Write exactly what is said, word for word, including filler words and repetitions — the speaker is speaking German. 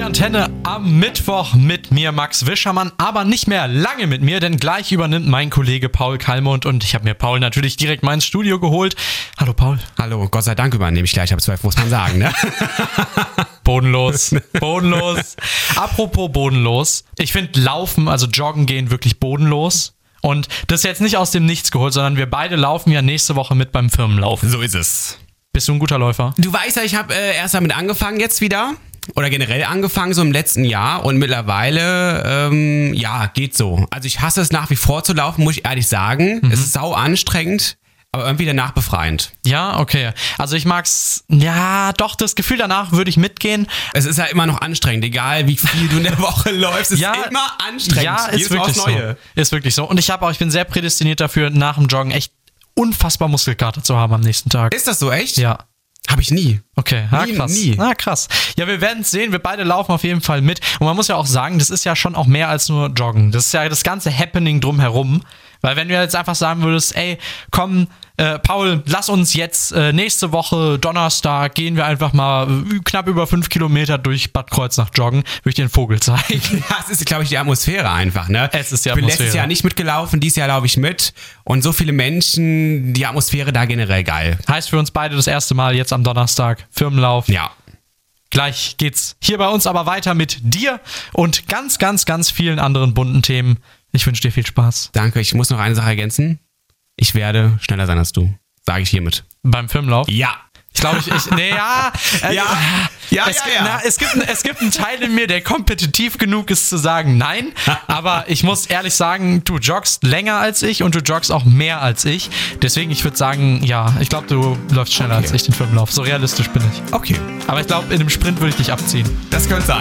Antenne am Mittwoch mit mir, Max Wischermann, aber nicht mehr lange mit mir, denn gleich übernimmt mein Kollege Paul Kallmund und ich habe mir Paul natürlich direkt mal ins Studio geholt. Hallo Paul. Hallo, Gott sei Dank übernehme ich gleich ab zwölf, muss man sagen, ne? Bodenlos, bodenlos. Apropos bodenlos, ich finde Laufen, also Joggen gehen wirklich bodenlos. Und das ist jetzt nicht aus dem Nichts geholt, sondern wir beide laufen ja nächste Woche mit beim Firmenlaufen. So ist es. Bist du ein guter Läufer? Du weißt ja, ich habe äh, erst damit angefangen jetzt wieder. Oder generell angefangen, so im letzten Jahr. Und mittlerweile, ähm, ja, geht so. Also ich hasse es nach wie vor zu laufen, muss ich ehrlich sagen. Mhm. Es ist sau anstrengend, aber irgendwie danach befreiend. Ja, okay. Also ich mag's, ja, doch, das Gefühl danach würde ich mitgehen. Es ist ja immer noch anstrengend, egal wie viel du in der Woche läufst. Es ja, ist immer anstrengend. Ja, ist Jedes Mal wirklich aufs Neue. so. Ist wirklich so. Und ich habe auch, ich bin sehr prädestiniert dafür, nach dem Joggen echt unfassbar Muskelkater zu haben am nächsten Tag. Ist das so, echt? Ja. Habe ich nie. Okay, ah, nie, krass. Nie. Ah, krass. Ja, wir werden es sehen. Wir beide laufen auf jeden Fall mit. Und man muss ja auch sagen, das ist ja schon auch mehr als nur Joggen. Das ist ja das ganze Happening drumherum. Weil wenn du jetzt einfach sagen würdest, ey, komm, äh, Paul, lass uns jetzt äh, nächste Woche Donnerstag gehen wir einfach mal äh, knapp über fünf Kilometer durch Bad Kreuznach joggen, würde ich dir einen Vogel zeigen. Ja, es ist, glaube ich, die Atmosphäre einfach, ne? Es ist die Ich bin Atmosphäre. letztes Jahr nicht mitgelaufen, dieses Jahr laufe ich mit. Und so viele Menschen, die Atmosphäre da generell geil. Heißt für uns beide das erste Mal jetzt am Donnerstag Firmenlauf. Ja. Gleich geht's hier bei uns aber weiter mit dir und ganz, ganz, ganz vielen anderen bunten Themen. Ich wünsche dir viel Spaß. Danke, ich muss noch eine Sache ergänzen. Ich werde schneller sein als du. Sage ich hiermit. Beim Firmenlauf? Ja. Ich glaube, ich, ich, nee, ja, äh, Ja, ja, es, ja, gibt, ja. Na, es, gibt, es gibt einen Teil in mir, der kompetitiv genug ist zu sagen nein, aber ich muss ehrlich sagen, du joggst länger als ich und du joggst auch mehr als ich, deswegen ich würde sagen, ja, ich glaube, du läufst schneller Okay. als ich den Firmenlauf, so realistisch bin ich. Okay. Aber ich glaube, in einem Sprint würde ich dich abziehen. Das könnte sein.